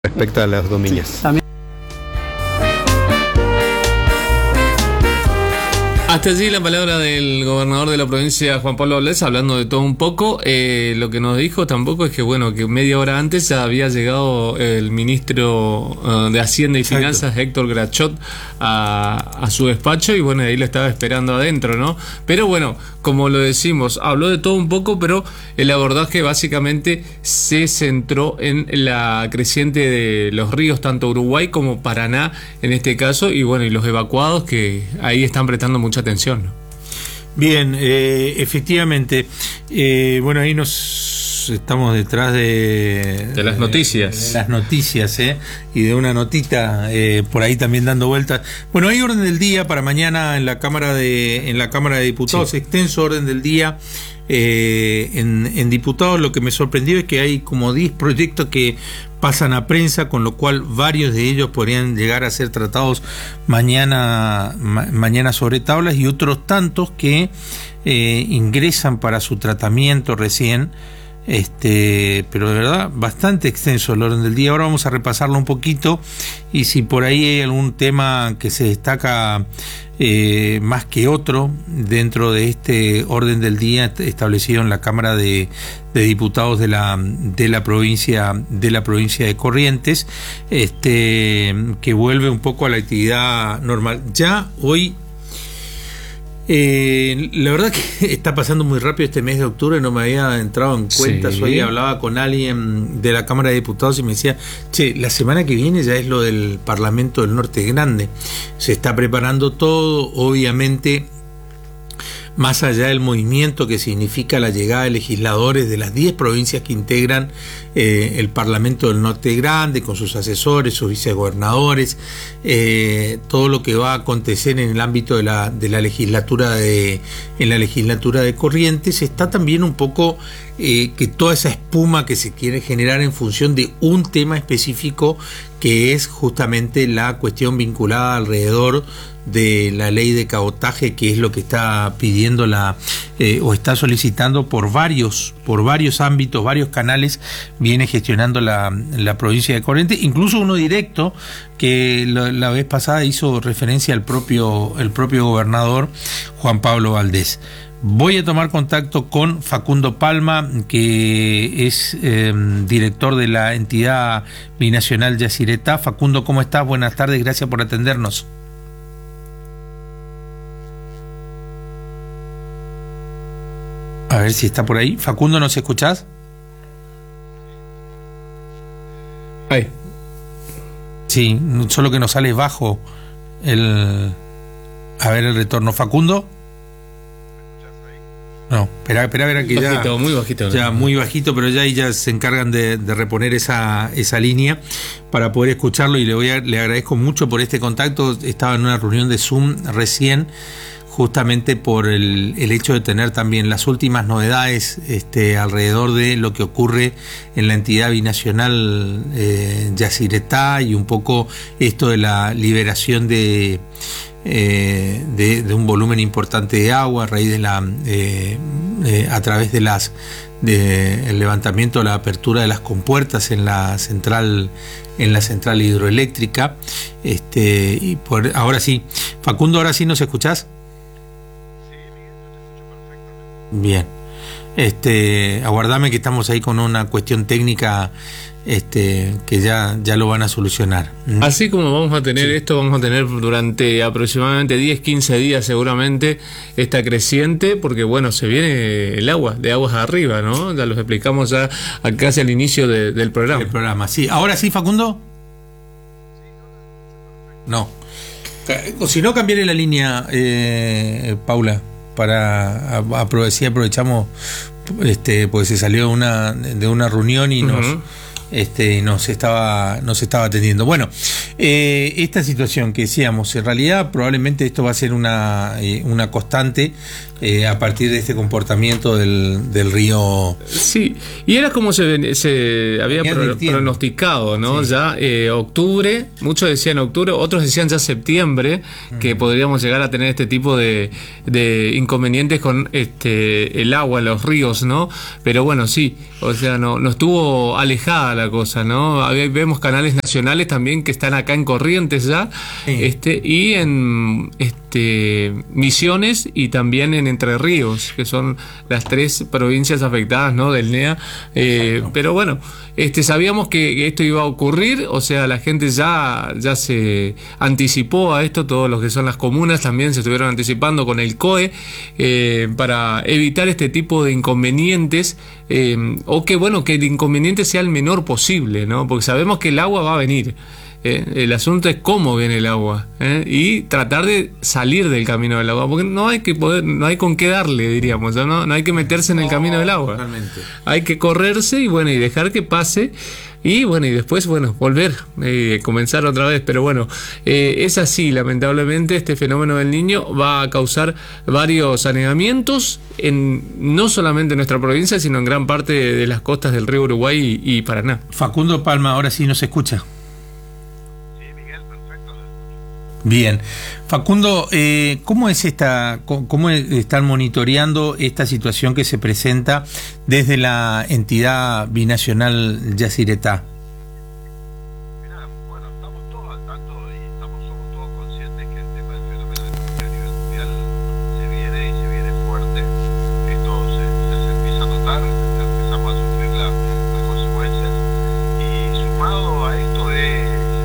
Respecto a las dominias. Sí, también. Hasta allí la palabra del gobernador de la provincia, Juan Pablo Valdés, hablando de todo un poco. Lo que nos dijo tampoco es que, bueno, que media hora antes ya había llegado el ministro de Hacienda y Finanzas, Héctor Grachot, a su despacho, y bueno, ahí lo estaba esperando adentro, ¿no? Pero bueno, como lo decimos, habló de todo un poco, pero el abordaje básicamente se centró en la creciente de los ríos, tanto Uruguay como Paraná en este caso, y bueno, y los evacuados que ahí están prestando mucha atención, ¿no? Bien, efectivamente, bueno, ahí nos estamos detrás de las noticias. De las noticias, y de una notita por ahí también dando vueltas. Bueno, hay orden del día para mañana en la Cámara de Diputados, sí. Extenso orden del día. En diputados, lo que me sorprendió es que hay como 10 proyectos que pasan a prensa, con lo cual varios de ellos podrían llegar a ser tratados mañana sobre tablas, y otros tantos que ingresan para su tratamiento recién. Pero de verdad bastante extenso el orden del día. Ahora vamos a repasarlo un poquito, y si por ahí hay algún tema que se destaca más que otro dentro de este orden del día establecido en la Cámara de Diputados de la provincia de Corrientes, que vuelve un poco a la actividad normal. Ya hoy la verdad que está pasando muy rápido este mes de octubre, no me había entrado en cuenta. Sí. Hoy hablaba con alguien de la Cámara de Diputados y me decía, la semana que viene ya es lo del Parlamento del Norte Grande, se está preparando todo, obviamente, más allá del movimiento que significa la llegada de legisladores de las 10 provincias que integran el Parlamento del Norte Grande, con sus asesores, sus vicegobernadores, todo lo que va a acontecer en el ámbito de la legislatura en la legislatura de Corrientes. Está también un poco que toda esa espuma que se quiere generar en función de un tema específico, que es justamente la cuestión vinculada alrededor de la ley de cabotaje, que es lo que está pidiendo o está solicitando por varios ámbitos, varios canales, viene gestionando la provincia de Corrientes, incluso uno directo que la vez pasada hizo referencia al propio gobernador Juan Pablo Valdés. Voy a tomar contacto con Facundo Palma, que es director de la entidad binacional Yacyretá. Facundo, ¿cómo estás? Buenas tardes, gracias por atendernos. A ver si está por ahí. Facundo, ¿nos escuchás? Ahí. Sí, solo que nos sale bajo el retorno. Facundo. No, espera que bajito, muy bajito. Ya muy bajito, pero ya se encargan de reponer esa línea para poder escucharlo, y le agradezco mucho por este contacto. Estaba en una reunión de Zoom recién, justamente por el hecho de tener también las últimas novedades alrededor de lo que ocurre en la entidad binacional Yacyretá, y un poco esto de la liberación de un volumen importante de agua a raíz a través de el levantamiento, la apertura de las compuertas en la central hidroeléctrica. Ahora sí, Facundo, ahora sí nos escuchás. Bien, aguardame que estamos ahí con una cuestión técnica que ya lo van a solucionar. Así como vamos a tener esto, vamos a tener durante aproximadamente 10-15 días seguramente esta creciente, porque bueno, se viene el agua, de aguas arriba, ¿no? Ya los explicamos ya casi al inicio del programa. El programa, sí. ¿Ahora sí, Facundo? No. O si no, cambiaré la línea, Paula, para aprovechamos, pues se salió de una reunión y nos estaba atendiendo. Bueno, esta situación que decíamos, en realidad probablemente esto va a ser una constante, a partir de este comportamiento del río. Sí, y era como se había pronosticado, ¿no? Sí. Ya octubre, muchos decían octubre, otros decían ya septiembre, que podríamos llegar a tener este tipo de inconvenientes con el agua en los ríos, ¿no? Pero bueno, sí, o sea, no estuvo alejada la cosa, ¿no? Vemos canales nacionales también que están acá en Corrientes ya, sí. Y en Misiones y también en Entre Ríos, que son las 3 provincias afectadas, ¿no? Del NEA. Pero bueno, sabíamos que esto iba a ocurrir, o sea, la gente ya se anticipó a esto, todos los que son las comunas también se estuvieron anticipando con el COE para evitar este tipo de inconvenientes, o que bueno, que el inconveniente sea el menor posible, ¿no? Porque sabemos que el agua va a venir. El asunto es cómo viene el agua, y tratar de salir del camino del agua, porque no hay con qué darle, diríamos, no hay que meterse en el camino del agua. Totalmente. Hay que correrse y bueno, y dejar que pase. Y bueno, y después, bueno, volver, comenzar otra vez. Pero bueno, es así, lamentablemente, este fenómeno del Niño va a causar varios anegamientos, no solamente en nuestra provincia, sino en gran parte de las costas del río Uruguay y Paraná. Facundo Palma, ahora sí nos escucha. Bien, Facundo, ¿cómo están monitoreando esta situación que se presenta desde la entidad binacional Yacyretá? Mirá, bueno, estamos todos al tanto y somos todos conscientes que el tema del fenómeno a nivel mundial se viene fuerte. Esto se empieza a notar, empezamos a sufrir las consecuencias, y sumado a esto de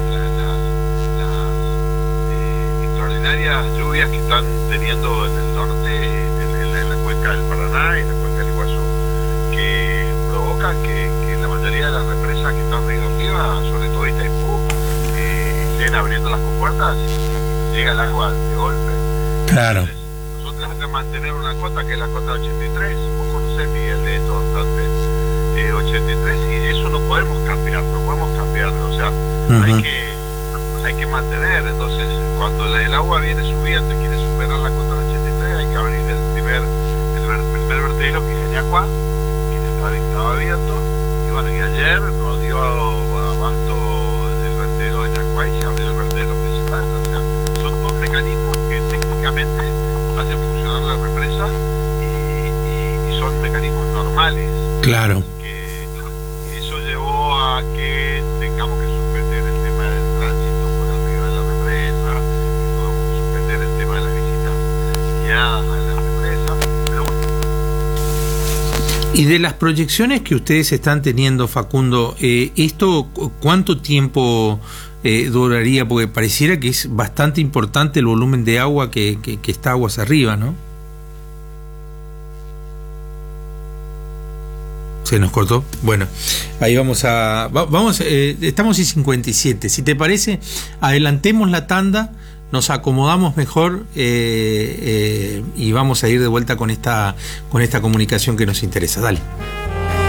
extraordinarias lluvias que están teniendo en el norte, en la cuenca del Paraná y en la cuenca del Iguazú, que provocan que la mayoría de las represas que están río arriba, sobre todo Itaipú, estén abriendo las compuertas y llega el agua de golpe. Claro. Entonces, nosotros tenemos que mantener una cota que es la cota 83, vos conocés, Miguel, de esto bastante, 83, y eso no podemos cambiarlo, o sea, hay que mantener. Entonces, cuando el agua viene subiendo y quiere superar la cota 83, hay que abrir el primer vertedero, que es Añacuá, que estaba abierto, y bueno, y ayer nos dio abasto el vertedero de Añacuá y se abrió el vertedero principal. O sea, son dos mecanismos que técnicamente hacen funcionar la represa y son mecanismos normales. Claro. Que eso llevó a que tengamos que suspender el tema del tránsito por arriba de la represa, que tuvimos que suspender el tema de las visitas guiadas a la represa, pero bueno. Y de las proyecciones que ustedes están teniendo, Facundo, ¿esto cuánto tiempo duraría? Porque pareciera que es bastante importante el volumen de agua que está aguas arriba, ¿no? Se nos cortó. Bueno, ahí vamos, estamos en 57. Si te parece, adelantemos la tanda, nos acomodamos mejor y vamos a ir de vuelta con esta comunicación que nos interesa. Dale.